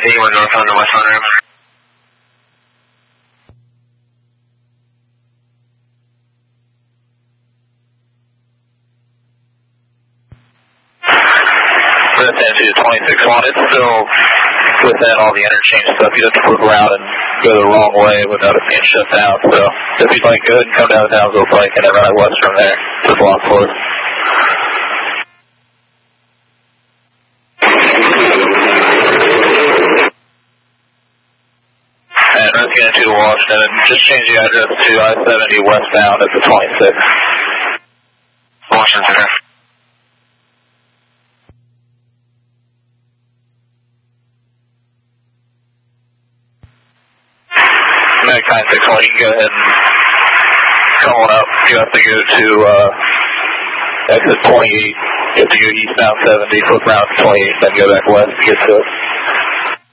we're north on the westbound rim. That's into 26-1. It's still within all the interchange stuff. You have to flip around and go the wrong way without it being shut down. So if you'd like, go ahead and come down to Downsville Pike and then run west from there to block 4. And Redskins into Washington, and just change the address to I-70 westbound at the 26. Washington, okay. Mag 961, you can go ahead and come on up. You have to go to exit 28. You have to go eastbound 70, flip around to 28, then go back west to get to it.